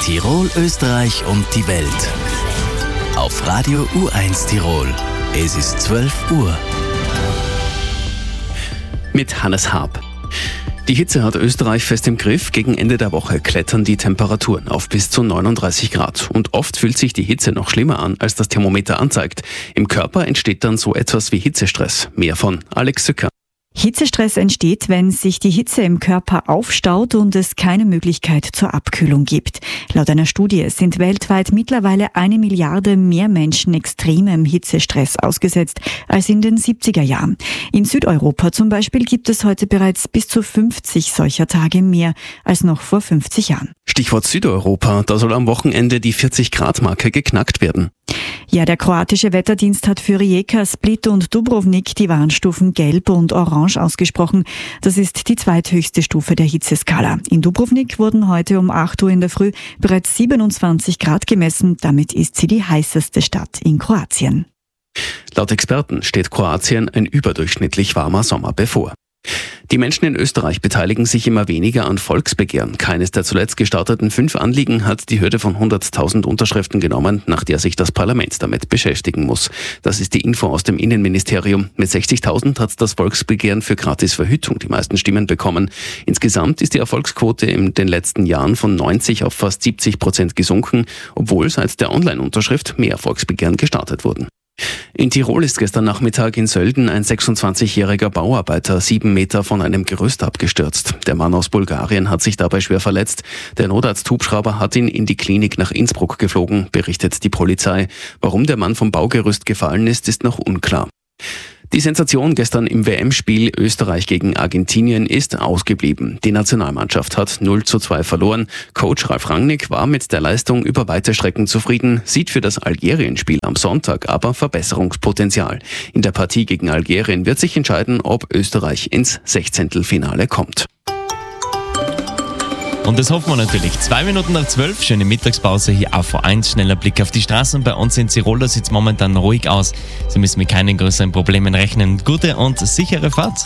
Tirol, Österreich und die Welt. Auf Radio U1 Tirol. Es ist 12 Uhr. Mit Hannes Haab. Die Hitze hat Österreich fest im Griff. Gegen Ende der Woche klettern die Temperaturen auf bis zu 39 Grad. Und oft fühlt sich die Hitze noch schlimmer an, als das Thermometer anzeigt. Im Körper entsteht dann so etwas wie Hitzestress. Mehr von Alex Sücker. Hitzestress entsteht, wenn sich die Hitze im Körper aufstaut und es keine Möglichkeit zur Abkühlung gibt. Laut einer Studie sind weltweit mittlerweile 1 Milliarde mehr Menschen extremem Hitzestress ausgesetzt als in den 70er Jahren. In Südeuropa zum Beispiel gibt es heute bereits bis zu 50 solcher Tage mehr als noch vor 50 Jahren. Stichwort Südeuropa, da soll am Wochenende die 40-Grad-Marke geknackt werden. Ja, der kroatische Wetterdienst hat für Rijeka, Split und Dubrovnik die Warnstufen Gelb und Orange ausgesprochen. Das ist die zweithöchste Stufe der Hitzeskala. In Dubrovnik wurden heute um 8 Uhr in der Früh bereits 27 Grad gemessen. Damit ist sie die heißeste Stadt in Kroatien. Laut Experten steht Kroatien ein überdurchschnittlich warmer Sommer bevor. Die Menschen in Österreich beteiligen sich immer weniger an Volksbegehren. Keines der zuletzt gestarteten 5 Anliegen hat die Hürde von 100.000 Unterschriften genommen, nach der sich das Parlament damit beschäftigen muss. Das ist die Info aus dem Innenministerium. Mit 60.000 hat das Volksbegehren für Gratisverhütung die meisten Stimmen bekommen. Insgesamt ist die Erfolgsquote in den letzten Jahren von 90 auf fast 70% gesunken, obwohl seit der Online-Unterschrift mehr Volksbegehren gestartet wurden. In Tirol ist gestern Nachmittag in Sölden ein 26-jähriger Bauarbeiter 7 Meter von einem Gerüst abgestürzt. Der Mann aus Bulgarien hat sich dabei schwer verletzt. Der Notarzt-Hubschrauber hat ihn in die Klinik nach Innsbruck geflogen, berichtet die Polizei. Warum der Mann vom Baugerüst gefallen ist noch unklar. Die Sensation gestern im WM-Spiel Österreich gegen Argentinien ist ausgeblieben. Die Nationalmannschaft hat 0:2 verloren. Coach Ralf Rangnick war mit der Leistung über weite Strecken zufrieden, sieht für das Algerien-Spiel am Sonntag aber Verbesserungspotenzial. In der Partie gegen Algerien wird sich entscheiden, ob Österreich ins 16. kommt. Und das hoffen wir natürlich. 2 Minuten nach 12, schöne Mittagspause hier auf V1. Schneller Blick auf die Straßen. Bei uns in Tirol, da sieht es momentan ruhig aus. Sie müssen mit keinen größeren Problemen rechnen. Gute und sichere Fahrt.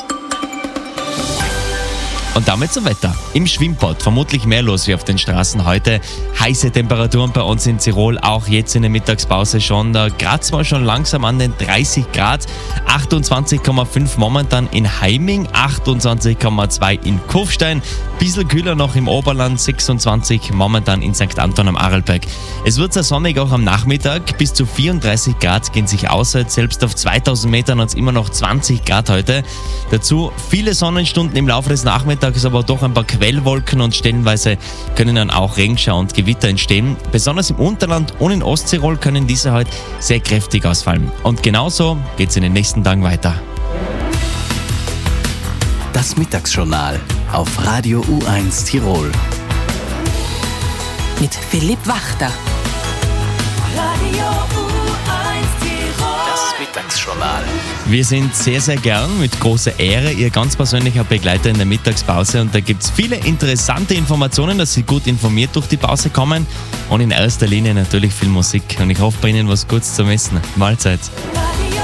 Und damit zum Wetter. Im Schwimmbad vermutlich mehr los wie auf den Straßen heute. Heiße Temperaturen bei uns in Tirol, auch jetzt in der Mittagspause schon. Da kratzt mal schon langsam an den 30 Grad. 28,5 momentan in Heiming, 28,2 in Kufstein. Bisschen kühler noch im Oberland, 26 momentan in St. Anton am Arlberg. Es wird sehr sonnig auch am Nachmittag. Bis zu 34 Grad gehen sich aus. Selbst auf 2000 Metern hat es immer noch 20 Grad heute. Dazu viele Sonnenstunden im Laufe des Nachmittags, aber doch ein paar Quellwolken und stellenweise können dann auch Regenschauer und Gewitter entstehen. Besonders im Unterland und in Osttirol können diese heute sehr kräftig ausfallen. Und genauso geht es in den nächsten Tagen weiter. Das Mittagsjournal auf Radio U1 Tirol. Mit Philipp Wachter. Radio U1 Tirol. Das Mittagsjournal. Wir sind sehr, sehr gern, mit großer Ehre, Ihr ganz persönlicher Begleiter in der Mittagspause. Und da gibt es viele interessante Informationen, dass Sie gut informiert durch die Pause kommen. Und in erster Linie natürlich viel Musik. Und ich hoffe, bei Ihnen was Gutes zum Essen. Mahlzeit.